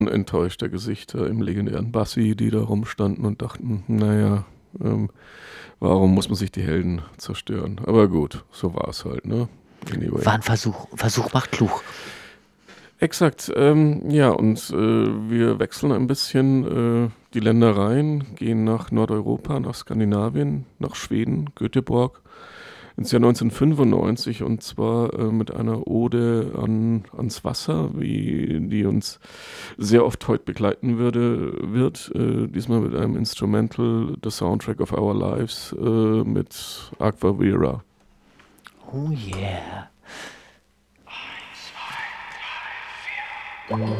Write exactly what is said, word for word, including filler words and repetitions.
enttäuschter Gesichter im legendären Bassi, die da rumstanden und dachten, naja, ähm, warum muss man sich die Helden zerstören? Aber gut, so war es halt, ne? Anyway. War ein Versuch. Versuch macht klug. Exakt, ähm, ja, und äh, wir wechseln ein bisschen äh, die Ländereien, gehen nach Nordeuropa, nach Skandinavien, nach Schweden, Göteborg, ins Jahr neunzehnhundertfünfundneunzig und zwar äh, mit einer Ode an, ans Wasser, wie die uns sehr oft heute begleiten würde, wird. Äh, diesmal mit einem Instrumental, The Soundtrack of Our Lives, äh, mit Aqua Vera. Oh yeah.